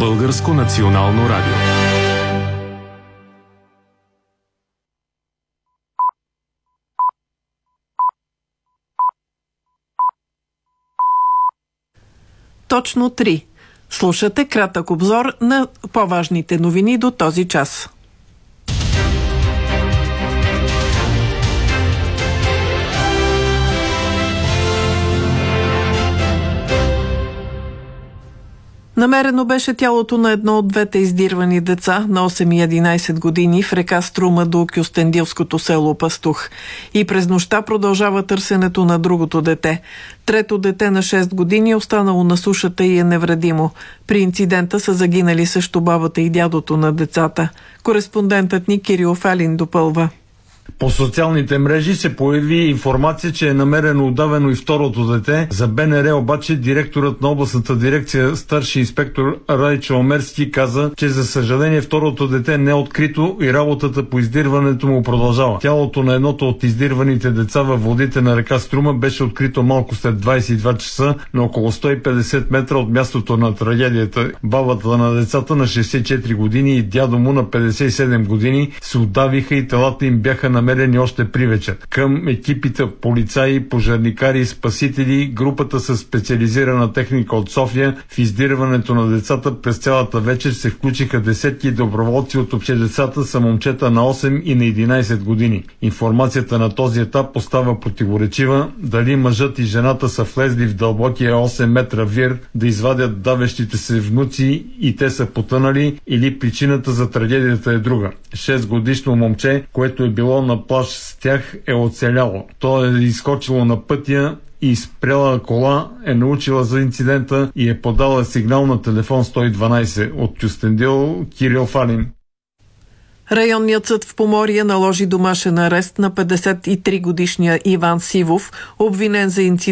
Българско национално радио. Точно 3. Слушате кратък обзор на по-важните новини до този час. Намерено беше тялото на едно от двете издирвани деца на 8 и 11 години в река Струма до кюстендилското село Пастух. И през нощта продължава търсенето на другото дете. Трето дете на 6 години е останало на сушата и е невредимо. При инцидента са загинали също бабата и дядото на децата. Кореспондентът ни Кирил Фалин допълва. По социалните мрежи се появи информация, че е намерено удавено и второто дете. За БНР обаче директорът на областната дирекция старши инспектор Райчо Омерски каза, че за съжаление второто дете не е открито и работата по издирването му продължава. Тялото на едното от издирваните деца във водите на река Струма беше открито малко след 22 часа на около 150 метра от мястото на трагедията. Бабата на децата на 64 години и дядо му на 57 години се удавиха и телата им бяха намерени още при вечер. Към екипите полицаи, пожарникари и спасители, групата със специализирана техника от София в издирването на децата през цялата вечер се включиха десетки доброволци от общедецата са момчета на 8 и на 11 години. Информацията на този етап остава противоречива. Дали мъжът и жената са влезли в дълбокия 8 метра вир да извадят давещите се внуци и те са потънали, или причината за трагедията е друга. 6-годишно момче, което е било на плаж с тях, е оцеляло. То е изскочило на пътя и спряла кола, е научила за инцидента и е подала сигнал на телефон 112. От Кюстендил, Кирил Фалин. Районният съд в Поморие наложи домашен арест на 53-годишния Иван Сивов, обвинен за инцидент